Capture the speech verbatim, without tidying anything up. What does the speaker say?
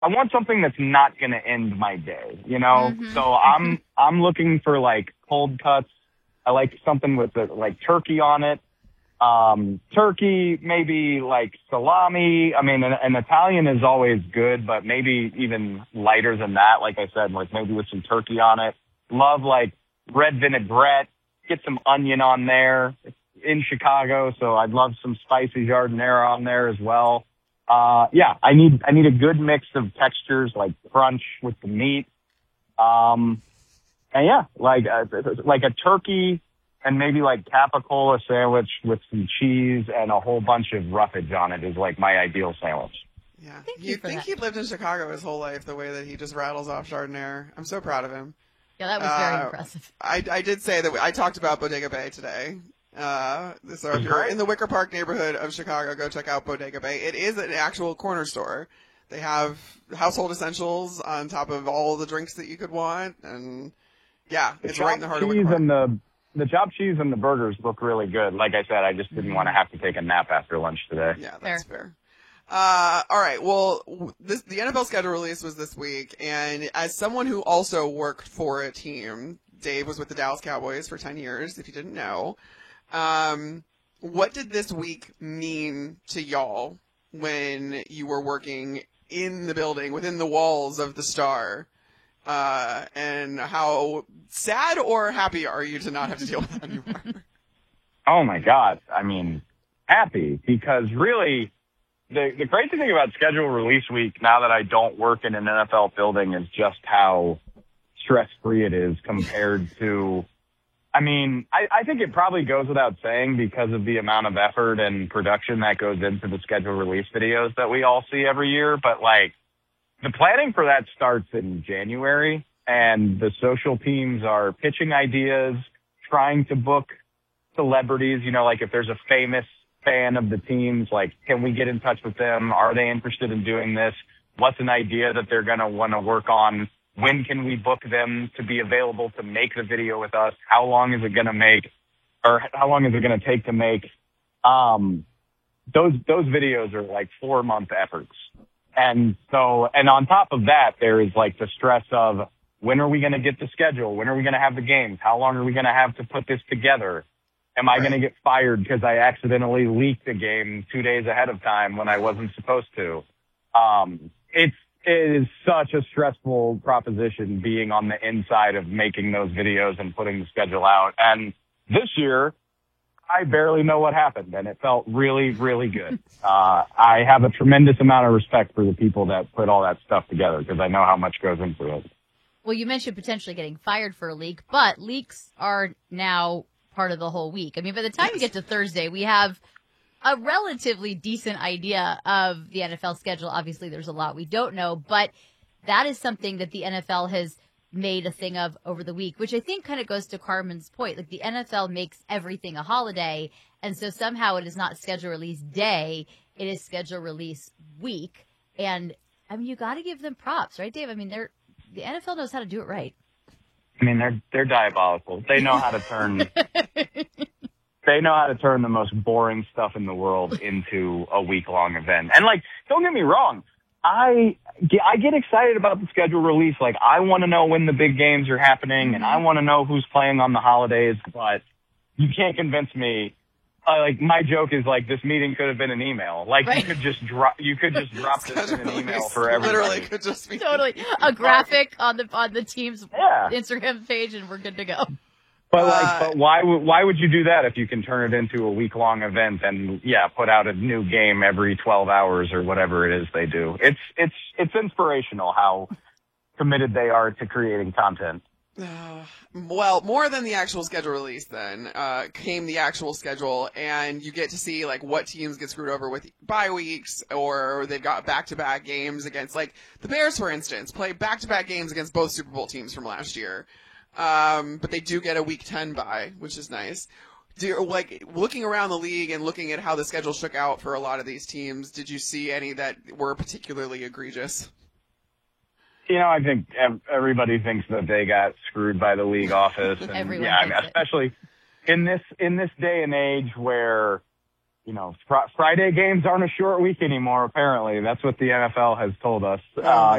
I want something that's not going to end my day, you know? Mm-hmm. So I'm, I'm looking for like cold cuts. I like something with the, like turkey on it. Um, turkey, maybe like salami. I mean, an, an Italian is always good, but maybe even lighter than that. Like I said, like maybe with some turkey on it. Love like red vinaigrette. Get some onion on there. It's in Chicago, so I'd love some spicy jardinera on there as well. Uh, yeah, I need, I need a good mix of textures, like crunch with the meat. Um, and yeah, like, uh, like a turkey and maybe like capicola sandwich with some cheese and a whole bunch of roughage on it is like my ideal sandwich. Yeah. Thank you You'd for think that. he lived in Chicago his whole life, the way that he just rattles off jardinera. I'm so proud of him. Yeah, that was very Uh, impressive. I, I did say that I talked about Bodega Bay today. Uh, so if you're Right. in the Wicker Park neighborhood of Chicago, go check out Bodega Bay. It is an actual corner store. They have household essentials on top of all the drinks that you could want, and yeah, The it's right in the heart of chopped Wicker cheese Park. and the the chopped cheese and the burgers look really good. Like I said, I just didn't want to have to take a nap after lunch today. Yeah, that's fair. Uh, all right. Well, w- this, the N F L schedule release was this week, and as someone who also worked for a team, Dave was with the Dallas Cowboys for ten years, if you didn't know. Um, what did this week mean to y'all when you were working in the building, within the walls of the Star? Uh, and how sad or happy are you to not have to deal with that anymore? Oh my God. I mean, happy, because really the, the crazy thing about schedule release week, now that I don't work in an N F L building, is just how stress-free it is compared to, I mean, I, I think it probably goes without saying because of the amount of effort and production that goes into the schedule release videos that we all see every year. But like, the planning for that starts in January, and the social teams are pitching ideas, trying to book celebrities. You know, like if there's a famous fan of the teams, like, can we get in touch with them? Are they interested in doing this? What's an idea that they're going to want to work on? When can we book them to be available to make the video with us? How long is it going to make, or how long is it going to take to make? Um, those, those videos are like four month efforts. And so, and on top of that, there is like the stress of when are we going to get the schedule? When are we going to have the games? How long are we going to have to put this together? Am I going to get fired because I accidentally leaked a game two days ahead of time when I wasn't supposed to? Um, it's, it is such a stressful proposition being on the inside of making those videos and putting the schedule out. And this year, I barely know what happened, and it felt really, really good. Uh, I have a tremendous amount of respect for the people that put all that stuff together because I know how much goes into it. Well, you mentioned potentially getting fired for a leak, but leaks are now part of the whole week. I mean, by the time you get to Thursday, we have a relatively decent idea of the N F L schedule. Obviously, there's a lot we don't know, but that is something that the N F L has made a thing of over the week, which I think kind of goes to Carmen's point. Like, the N F L makes everything a holiday, and so somehow it is not schedule release day, it is schedule release week. And I mean, you got to give them props, right, Dave? I mean, they're the N F L knows how to do it right. I mean, they're they're diabolical. They know how to turn they know how to turn the most boring stuff in the world into a week long event. And like, don't get me wrong, I get, I get excited about the schedule release. Like, I want to know when the big games are happening, and I want to know who's playing on the holidays. But you can't convince me. Uh, like, my joke is like, this meeting could have been an email. Like, Right. you could just drop you could just drop this in an email for everybody. Literally could just be Totally. A graphic on the on the team's Yeah. Instagram page, and we're good to go. But like, Uh, but why would why would you do that if you can turn it into a week long event and yeah, put out a new game every twelve hours or whatever it is they do? It's it's it's inspirational how committed they are to creating content. Uh, well, more than the actual schedule release then, uh, came the actual schedule, and you get to see, like, what teams get screwed over with bye weeks, or they've got back-to-back games against, like, the Bears, for instance, play back-to-back games against both Super Bowl teams from last year. Um, but they do get a week ten bye, which is nice. Do you, like, looking around the league and looking at how the schedule shook out for a lot of these teams, did you see any that were particularly egregious? You know, I think ev- everybody thinks that they got screwed by the league office, and Everyone yeah, I mean, thinks it. especially in this in this day and age where you know, fr- Friday games aren't a short week anymore, apparently. That's what the N F L has told us. Oh, uh,